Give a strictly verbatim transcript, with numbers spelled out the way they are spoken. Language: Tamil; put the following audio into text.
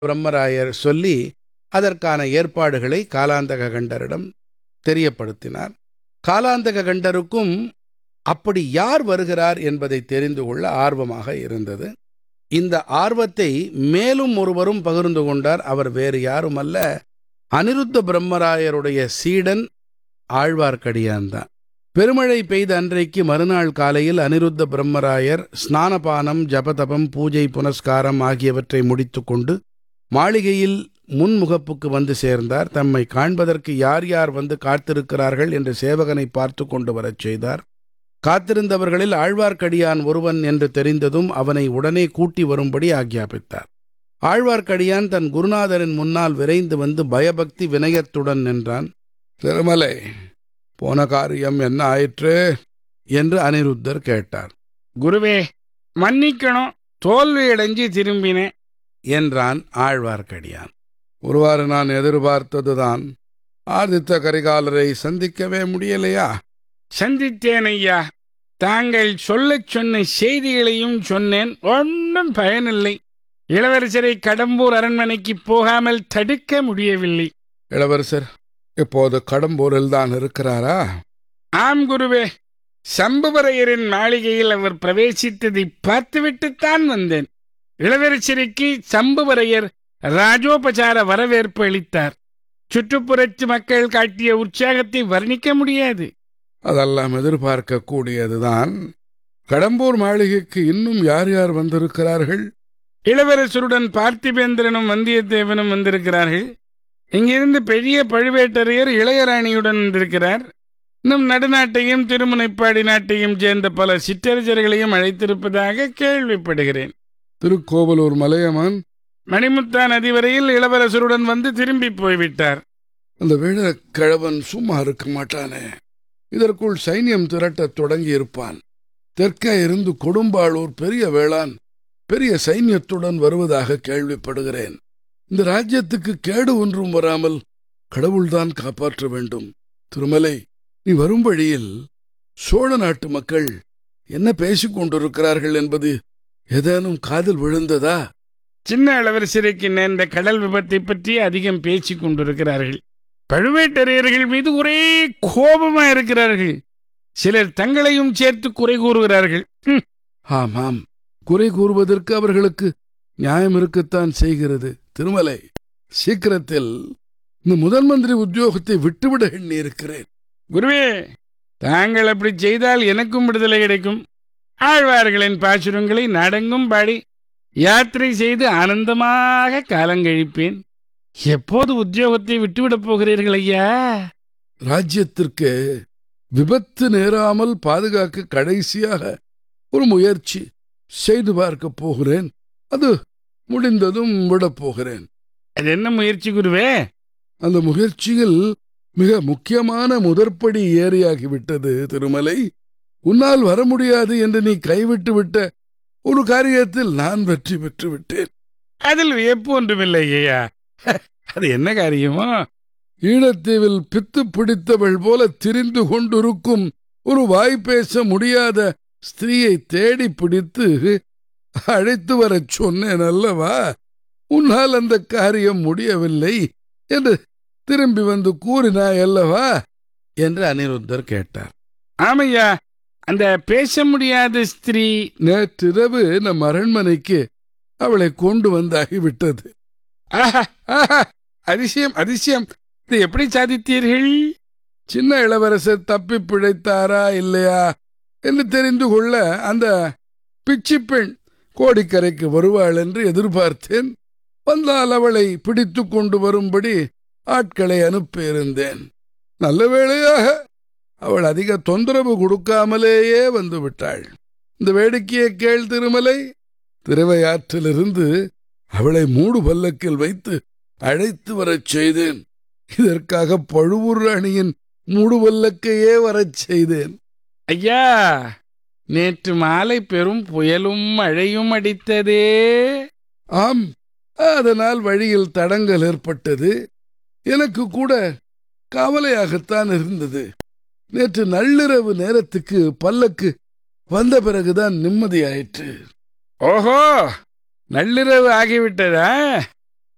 பிரம்மராயர் சொல்லி அதற்கான ஏற்பாடுகளை காலாந்தக கண்டரிடம் தெரியப்படுத்தினார். காலாந்தக கண்டருக்கும் அப்படி யார் வருகிறார் என்பதை தெரிந்து கொள்ள ஆர்வமாக இருந்தது. இந்த ஆர்வத்தை மேலும் ஒருவரும் பகிர்ந்து கொண்டார். அவர் வேறு யாருமல்ல, அனிருத்த பிரம்மராயருடைய சீடன் ஆழ்வார்க்கடியான் தான். பெருமழை பெய்த அன்றைக்கு மறுநாள் காலையில் அனிருத்த பிரம்மராயர் ஸ்நானபானம், ஜபதபம், பூஜை புனஸ்காரம் ஆகியவற்றை முடித்து கொண்டு மாளிகையில் முன்முகப்புக்கு வந்து சேர்ந்தார். தம்மை காண்பதற்கு யார் யார் வந்து காத்திருக்கிறார்கள் என்று சேவகனை பார்த்து கொண்டு வரச் செய்தார். காத்திருந்தவர்களில் ஆழ்வார்க்கடியான் ஒருவன் என்று தெரிந்ததும் அவனை உடனே கூட்டி வரும்படி ஆக்ஞாபித்தார். ஆழ்வார்க்கடியான் தன் குருநாதரின் முன்னால் விரைந்து வந்து பயபக்தி வினயத்துடன் நின்றான். திருமலை, போன காரியம் என்ன ஆயிற்று என்று அனிருத்தர் கேட்டார். குருவே, மன்னிக்கணும், தோல்வியடைஞ்சு திரும்பினேன் என்றான் ஆழ்வார்க்கடியான். ஒருவாறு நான் எதிர்பார்த்ததுதான். ஆதித்த கரிகாலரை சந்திக்கவே முடியலையா? சந்தித்தேன் ஐயா. தாங்கள் சொல்லச் சொன்ன செய்திகளையும் சொன்னேன். ஒன்றும் பயனில்லை. இளவரசரை கடம்பூர் அரண்மனைக்கு போகாமல் தடுக்க முடியவில்லை. இளவரசர் இப்போது கடம்பூரில் தான் இருக்கிறாரா? ஆம் குருவே. சம்புவரையரின் மாளிகையில் அவர் பிரவேசித்ததை பார்த்துவிட்டுத்தான் வந்தேன். இளவரசருக்கு சம்புவரையர் ராஜோபசார வரவேற்பு அளித்தார். சுற்றுப்புறத்து மக்கள் காட்டிய உற்சாகத்தை வர்ணிக்க முடியாது. அதெல்லாம் எதிர்பார்க்க கூடியதுதான். கடம்பூர் மாளிகைக்கு இன்னும் யார் யார் வந்திருக்கிறார்கள்? இளவரசருடன் பார்த்திபேந்திரனும் வந்தியத்தேவனும் வந்திருக்கிறார்கள். இங்கிருந்து பெரிய பழுவேட்டரையர் இளையராணியுடன் வந்திருக்கிறார். இன்னும் நடுநாட்டையும் திருமுனைப்பாடி நாட்டையும் சேர்ந்த பல சிற்றரசர்களையும் அழைத்திருப்பதாக கேள்விப்படுகிறேன். திருக்கோவலூர் மலையமான் மணிமுத்தா நதி வரையில் இளவரசருடன் வந்து திரும்பி போய்விட்டார். அந்த வீர கிழவன் சும்மா இருக்க மாட்டானே. இதற்குள் சைன்யம் திரட்டத் தொடங்கி இருப்பான். தெற்கே இருந்து கொடும்பாளூர் பெரிய வேளான் பெரிய சைன்யத்துடன் வருவதாக கேள்விப்படுகிறேன். இந்த ராஜ்யத்துக்கு கேடு ஒன்றும் வராமல் கடவுள்தான் காப்பாற்ற வேண்டும். திருமலை, நீ வரும் வழியில் சோழ நாட்டு மக்கள் என்ன பேசிக் கொண்டிருக்கிறார்கள் என்பது ஏதேனும் காதில் விழுந்ததா? சின்ன இளவரசருக்கு நேர்ந்த கடல் விபத்தை பற்றி அதிகம் பேசிக் கொண்டிருக்கிறார்கள். பழுவேட்டரையர்கள் மீது ஒரே கோபமா இருக்கிறார்கள். சிலர் தங்களையும் சேர்த்து குறை கூறுகிறார்கள். ஆமாம், குறை கூறுவதற்கு அவர்களுக்கு நியாயம் இருக்கத்தான் செய்கிறது. திருமலை, சீக்கிரத்தில் இந்த முதன் மந்திரி உத்தியோகத்தை விட்டுவிட எண்ணி இருக்கிறேன். குருவே, தாங்கள் அப்படி செய்தால் எனக்கும் விடுதலை கிடைக்கும். ஆழ்வார்களின் பாசுரங்களை நாடெங்கும் பாடி யாத்திரை செய்து ஆனந்தமாக காலங்கழிப்பேன். எப்போது உத்தியோகத்தை விட்டுவிடப் போகிறீர்கள் ஐயா? ராஜ்யத்திற்கு விபத்து நேராமல் பாதுகாக்க கடைசியாக ஒரு முயற்சி செய்து பார்க்க போகிறேன். அது முடிந்ததும் விடப் போகிறேன். அது என்ன முயற்சி குருவே? அந்த முயற்சியில் மிக முக்கியமான முதற்படி ஏறியாகிவிட்டது. திருமலை, உன்னால் வர முடியாது என்று நீ கைவிட்டு விட்ட ஒரு காரியத்தில் நான் வெற்றி பெற்று விட்டேன். அதில் வியப்பு ஒன்றுமில்லை ஐயா. அது என்ன காரியமோ? ஈழத்தீவில் பித்து பிடித்தவள் போல திரிந்து கொண்டிருக்கும் ஒரு வாய் பேச முடியாத ஸ்திரீயை தேடி பிடித்து அழைத்து வரச் சொன்னேன் அல்லவா? உன்னால் அந்த காரியம் முடியவில்லை என்று திரும்பி வந்து கூறினாய் அல்லவா என்று அனிருத்தர் கேட்டார். ஆமையா, அந்த பேச முடியாத ஸ்திரீ நேற்றிரவு நம் அரண்மனைக்கு அவளை கொண்டு வந்தாகிவிட்டது. அதிசயம், அதிசயம். இதை எப்படி சாதித்தீர்கள்? சின்ன இளவரசர் தப்பி பிழைத்தாரா இல்லையா என்று தெரிந்து கொள்ள அந்த பிச்சி பெண் கோடிக்கரைக்கு வருவாள் என்று எதிர்பார்த்தேன். வந்தால் அவளை பிடித்து கொண்டு வரும்படி ஆட்களை அனுப்பியிருந்தேன். நல்ல வேளையாக அவள் அதிக தொந்தரவு கொடுக்காமலேயே வந்து விட்டாள். இந்த வேடிக்கையை கேள் திருமலை. திருவையாற்றிலிருந்து அவளை மூடு பல்லக்கில் வைத்து அழைத்து வரச் செய்தேன். இதற்காக பழுவூர் ராணியின் மூடு பல்லக்கையே வரச் செய்தேன். ஐயா, நேற்று மாலை பெரும் புயலும் மழையும் அடித்ததே. ஆம், அதனால் வழியில் தடங்கல் ஏற்பட்டது. எனக்கு கூட கவலையாகத்தான் இருந்தது. நேற்று நள்ளிரவு நேரத்துக்கு பல்லக்கு வந்த பிறகுதான் நிம்மதியாயிற்று. ஓஹோ, நள்ளிரவு ஆகிவிட்டதா?